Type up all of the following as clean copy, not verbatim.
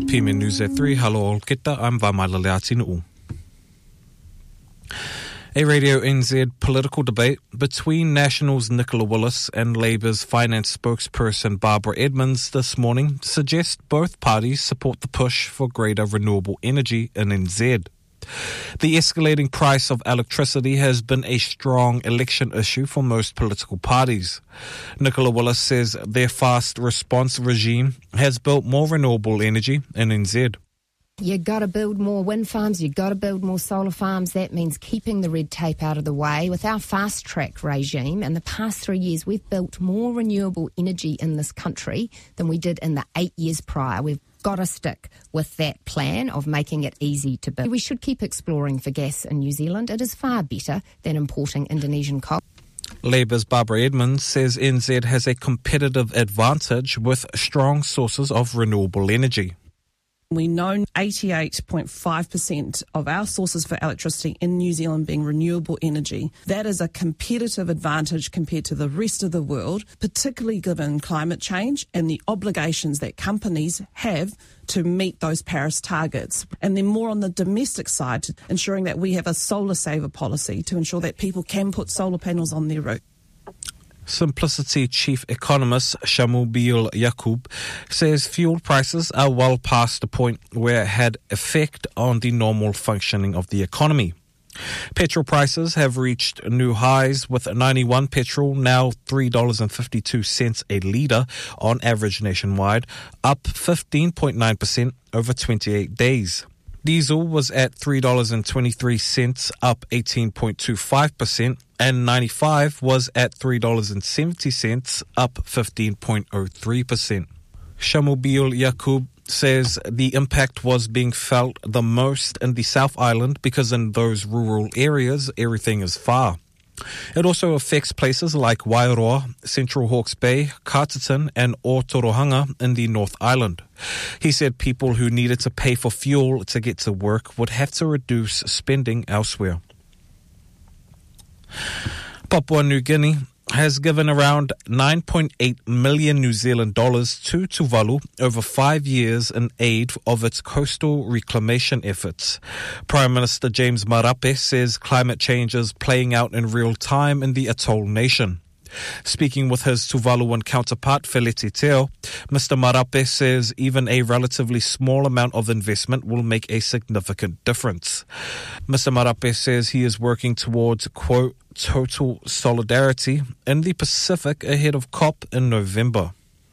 PMN News at 3. Hello, kita. I'm Vamaila Leatinu'u. A Radio NZ political debate between Nationals' Nicola Willis and Labour's finance spokesperson Barbara Edmonds this morning suggests both parties support the push for greater renewable energy in NZ. The escalating price of electricity has been a strong election issue for most political parties. Nicola Willis says their fast response regime has built more renewable energy in NZ. You got to build more wind farms, you got to build more solar farms. That means keeping the red tape out of the way. With our fast track regime, in the past 3 years, we've built more renewable energy in this country than we did in the 8 years prior. We've got to stick with that plan of making it easy to build. We should keep exploring for gas in New Zealand. It is far better than importing Indonesian coal. Labour's Barbara Edmonds says NZ has a competitive advantage with strong sources of renewable energy. We know 88.5% of our sources for electricity in New Zealand being renewable energy. That is a competitive advantage compared to the rest of the world, particularly given climate change and the obligations that companies have to meet those Paris targets. And then more on the domestic side, ensuring that we have a solar saver policy to ensure that people can put solar panels on their roof. Simplicity chief economist Shamubeel Yaqub says fuel prices are well past the point where it had effect on the normal functioning of the economy. Petrol prices have reached new highs, with 91 petrol now $3.52 a litre on average nationwide, up 15.9% over 28 days. Diesel was at $3.23, up 18.25%, and 95 was at $3.70, up 15.03%. Shamubeel Yaqub says the impact was being felt the most in the South Island because in those rural areas, everything is far. It also affects places like Wairoa, Central Hawke's Bay, Carterton and Otorohanga in the North Island. He said people who needed to pay for fuel to get to work would have to reduce spending elsewhere. Papua New Guinea has given around 9.8 million New Zealand dollars to Tuvalu over 5 years in aid of its coastal reclamation efforts. Prime Minister James Marape says climate change is playing out in real time in the atoll nation. Speaking with his Tuvaluan counterpart, Feleti Teo, Mr. Marape says even a relatively small amount of investment will make a significant difference. Mr. Marape says he is working towards, quote, total solidarity in the Pacific ahead of COP in November.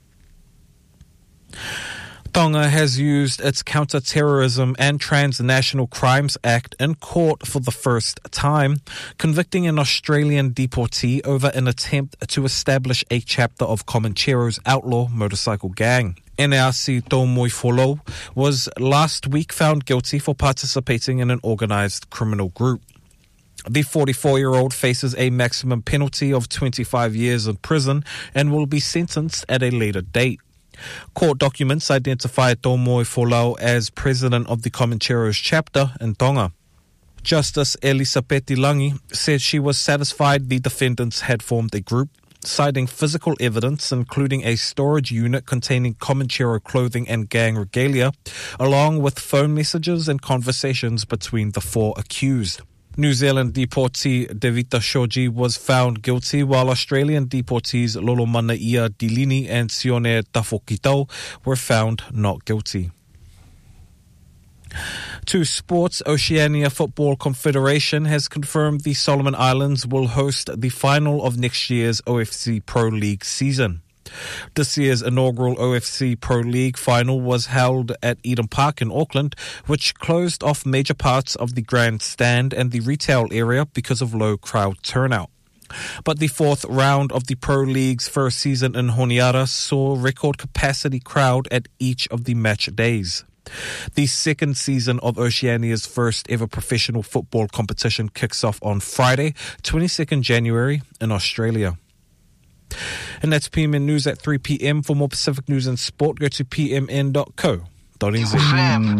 Tonga has used its Counter-Terrorism and Transnational Crimes Act in court for the first time, convicting an Australian deportee over an attempt to establish a chapter of Comanchero's outlaw motorcycle gang. NRC Tōmoifolo was last week found guilty for participating in an organised criminal group. The 44-year-old faces a maximum penalty of 25 years in prison and will be sentenced at a later date. Court documents identify Tōmoifolo as president of the Comanchero's chapter in Tonga. Justice Elisapeti Langi said she was satisfied the defendants had formed a group, citing physical evidence including a storage unit containing Comanchero clothing and gang regalia, along with phone messages and conversations between the four accused. New Zealand deportee Devita Shoji was found guilty, while Australian deportees Lolomanaia Dilini and Sione Tafokitau were found not guilty. To sports, Oceania Football Confederation has confirmed the Solomon Islands will host the final of next year's OFC Pro League season. This year's inaugural OFC Pro League final was held at Eden Park in Auckland, which closed off major parts of the grandstand and the retail area because of low crowd turnout. But the fourth round of the Pro League's first season in Honiara saw record capacity crowd at each of the match days. The second season of Oceania's first ever professional football competition kicks off on Friday, 22nd January in Australia. And that's PMN News at 3 p.m. For more Pacific news and sport, go to pmn.co.nz.